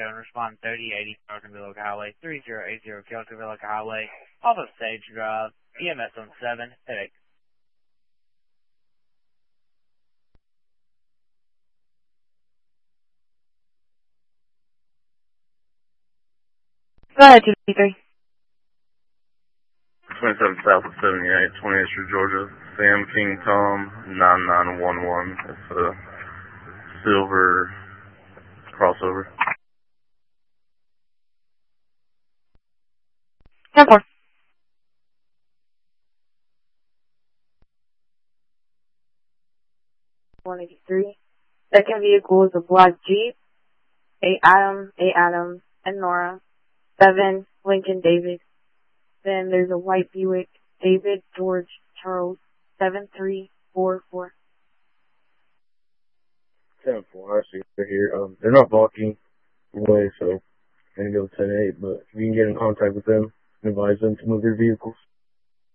and respond 3080 Keltonville Highway, 3080 Keltonville Highway, off of Sage Drive, EMS on 7, headache. Go ahead, 253. 27 South of 78, 20th Street, Georgia. Sam King Tom 9911. It's a silver crossover. 10-4. $183. Second vehicle is a black Jeep. 8 Adam, and Nora. 7 Lincoln David. Then there's a white Buick David George Charles 7344. 10-4. I see they're here. They're not blocking away, so I'm going to go 10-8. But if you can get in contact with them, advise them to move their vehicles.